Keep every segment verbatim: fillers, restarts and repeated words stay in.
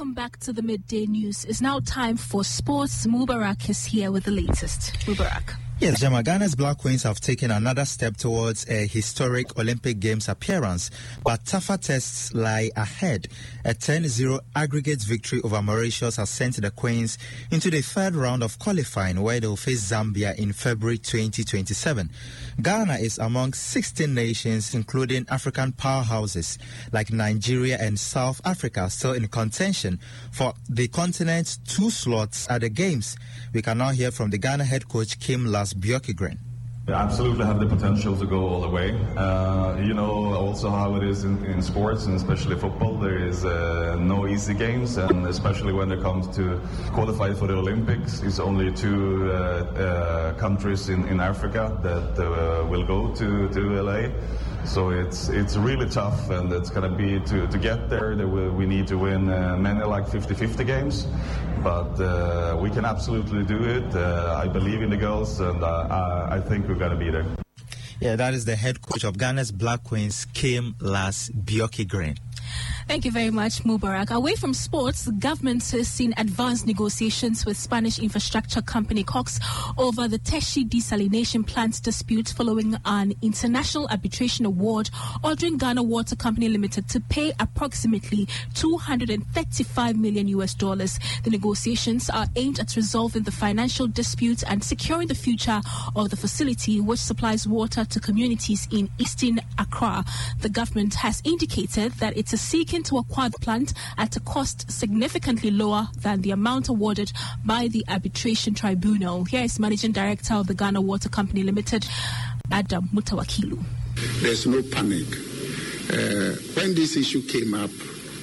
welcome back to the Midday News. It's now time for sports. Mubarak is here with the latest. Mubarak. Yes, Jama, Ghana's Black Queens have taken another step towards a historic Olympic Games appearance, but tougher tests lie ahead. A ten zero aggregate victory over Mauritius has sent the Queens into the third round of qualifying, where they will face Zambia in February twenty twenty-seven. Ghana is among sixteen nations, including African powerhouses like Nigeria and South Africa, still in contention for the continent's two slots at the Games. We can now hear from the Ghana head coach, Kim Las Bjorkegren. They absolutely have the potential to go all the way. Uh, you know also how it is in, in sports, and especially football. There is uh, no easy games, and especially when it comes to qualify for the Olympics, it's only two uh, uh, countries in, in Africa that uh, will go to, to L A. So it's it's really tough, and it's going to be to, to get there. there will, we need to win uh, many like fifty-fifty games, but uh, we can absolutely do it. Uh, I believe in the girls, and uh, I think we're going to be there. Yeah, that is the head coach of Ghana's Black Queens, Kim Las Bjorkegren. Thank you very much, Mubarak. Away from sports, the government has seen advanced negotiations with Spanish infrastructure company Cox over the Teshi desalination plant dispute following an international arbitration award ordering Ghana Water Company Limited to pay approximately two hundred thirty-five million U S dollars. The negotiations are aimed at resolving the financial dispute and securing the future of the facility, which supplies water to communities in eastern Accra. The government has indicated that it is seeking to acquire the plant at a cost significantly lower than the amount awarded by the arbitration tribunal. Here is Managing Director of the Ghana Water Company Limited, Adam Mutawakilu. There's no panic. Uh, when this issue came up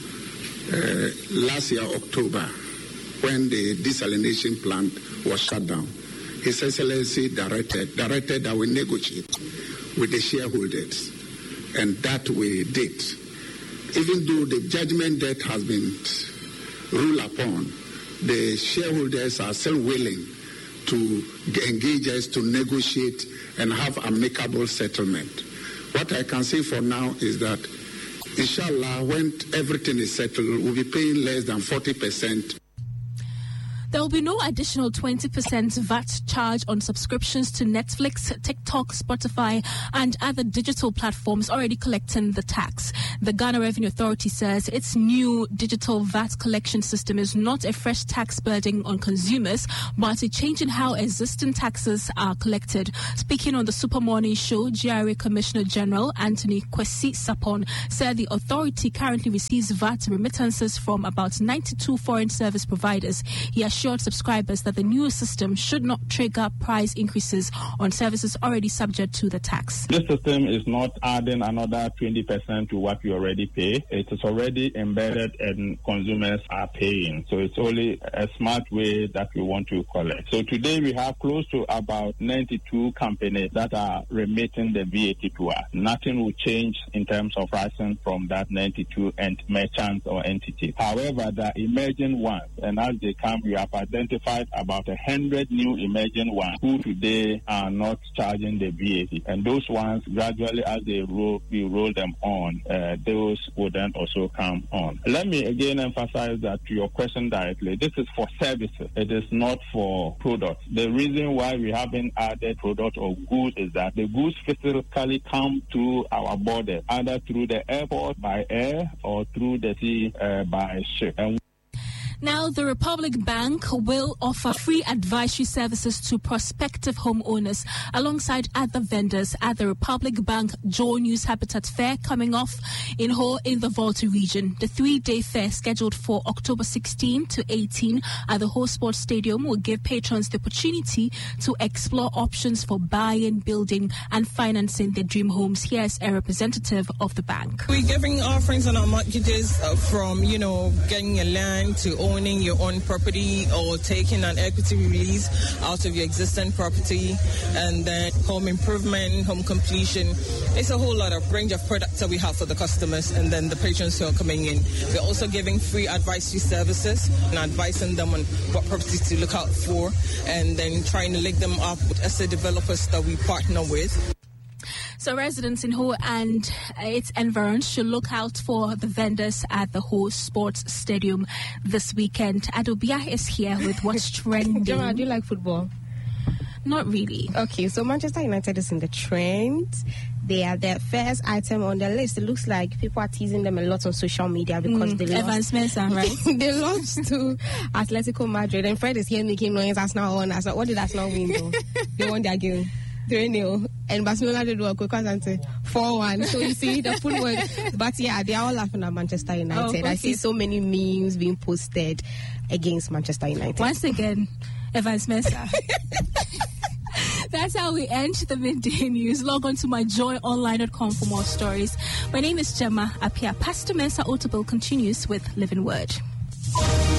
uh, last year, October, when the desalination plant was shut down, His Excellency directed, directed that we negotiate with the shareholders, and that we did. Even though the judgment that has been ruled upon, the shareholders are still willing to engage us to negotiate and have amicable settlement. What I can say for now is that, inshallah, when everything is settled, we'll be paying less than forty percent. There will be no additional twenty percent V A T charge on subscriptions to Netflix, TikTok, Spotify, and other digital platforms already collecting the tax. The Ghana Revenue Authority says its new digital V A T collection system is not a fresh tax burden on consumers, but a change in how existing taxes are collected. Speaking on the Super Morning Show, G R A Commissioner General Anthony Kwesi Sapon said the authority currently receives V A T remittances from about ninety-two foreign service providers. He assured subscribers that the new system should not trigger price increases on services already subject to the tax. This system is not adding another twenty percent to what we already pay. It is already embedded and consumers are paying. So it's only a smart way that we want to collect. So today we have close to about ninety-two companies that are remitting the V A T to us. Nothing will change in terms of pricing from that ninety-two and merchants or entities. However, the emerging ones, and as they come, we have identified about a hundred new emerging ones who today are not charging the V A T, and those ones gradually, as they roll, we roll them on, uh, those will then also come on. Let me again emphasize that to your question directly, this is for services. It is not for products. The reason why we haven't added product or goods is that the goods physically come to our border, either through the airport by air or through the sea uh, by ship. And Now, the Republic Bank will offer free advisory services to prospective homeowners alongside other vendors at the Republic Bank Joy News Habitat Fair coming off in Ho in the Volta region. The three-day fair scheduled for October sixteenth to eighteenth at the Ho Sports Stadium will give patrons the opportunity to explore options for buying, building and financing their dream homes. Here's a representative of the bank. We're giving offerings on our mortgages uh, from, you know, getting a land to owning your own property or taking an equity release out of your existing property, and then home improvement, home completion. It's a whole lot of range of products that we have for the customers and then the patrons who are coming in. We're also giving free advisory services and advising them on what properties to look out for, and then trying to link them up with asset developers that we partner with. So residents in Ho and its environs should look out for the vendors at the Ho Sports Stadium this weekend. Adobia is here with what's trending. Gemma, do you like football? Not really. Okay, so Manchester United is in the trend. They are the first item on the list. It looks like people are teasing them a lot on social media because mm, they Evans lost. Mensah, right? They lost to Atletico Madrid. And Fred is here making noise. Arsenal on. Arsenal. What did Arsenal win though? They won their game three nil. And Barcelona did what? four one. So you see the football. But yeah, they are all laughing at Manchester United. Oh, okay. I see so many memes being posted against Manchester United. Once again, Evans Mensah. That's how we end the midday news. Log on to my joy online dot com for more stories. My name is Gemma Apia. Pastor Mensa Otabil continues with Living Word.